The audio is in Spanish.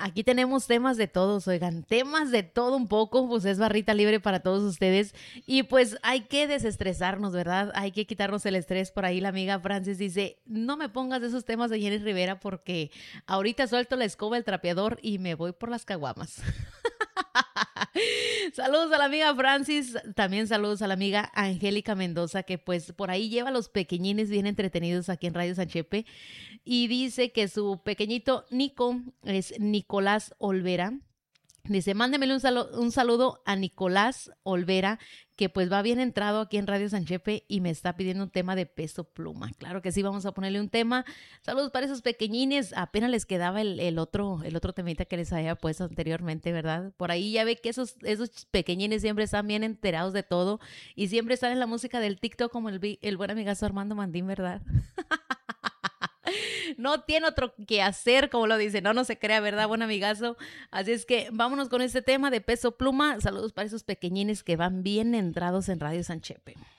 aquí tenemos temas de todos, oigan, temas de todo un poco, pues es barrita libre para todos ustedes y pues hay que desestresarnos, ¿verdad? Hay que quitarnos el estrés. Por ahí la amiga Francis dice, no me pongas de esos temas de Jenny Rivera porque ahorita suelto la escoba, el trapeador y me voy por las caguamas. Saludos a la amiga Francis, también saludos a la amiga Angélica Mendoza, que pues por ahí lleva a los pequeñines bien entretenidos aquí en Radio Sanchepe y dice que su pequeñito Nico es Nicolás Olvera. Dice, mándemele un saludo a Nicolás Olvera, que pues va bien entrado aquí en Radio Sanchepe y me está pidiendo un tema de Peso Pluma. Claro que sí, vamos a ponerle un tema. Saludos para esos pequeñines. Apenas les quedaba el otro temita que les había puesto anteriormente, ¿verdad? Por ahí ya ve que esos pequeñines siempre están bien enterados de todo y siempre están en la música del TikTok como el buen amigazo Armando Mandín, ¿verdad? No tiene otro que hacer, como lo dice, no se crea, ¿verdad, buen amigazo? Así es que vámonos con este tema de Peso Pluma. Saludos para esos pequeñines que van bien entrados en Radio Sanchepe.